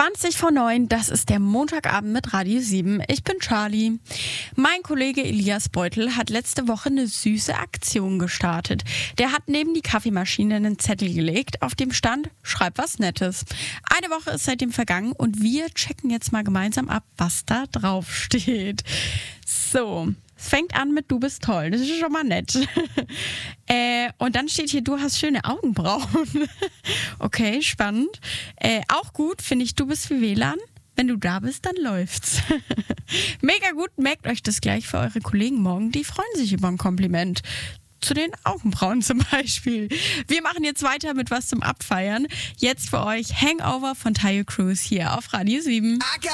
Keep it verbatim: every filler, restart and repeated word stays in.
zwanzig vor neun, das ist der Montagabend mit Radio sieben. Ich bin Charlie. Mein Kollege Elias Beutel hat letzte Woche eine süße Aktion gestartet. Der hat neben die Kaffeemaschine einen Zettel gelegt, auf dem stand, schreib was Nettes. Eine Woche ist seitdem vergangen und wir checken jetzt mal gemeinsam ab, was da drauf steht. So, es fängt an mit du bist toll, das ist schon mal nett. äh, und dann steht hier, du hast schöne Augenbrauen. Okay, spannend. Äh, auch gut finde ich, du bist wie W L A N. Wenn du da bist, dann läuft's. Mega gut, merkt euch das gleich für eure Kollegen morgen, die freuen sich über ein Kompliment. Zu den Augenbrauen zum Beispiel. Wir machen jetzt weiter mit was zum Abfeiern. Jetzt für euch Hangover von Tayo Cruz hier auf Radio sieben.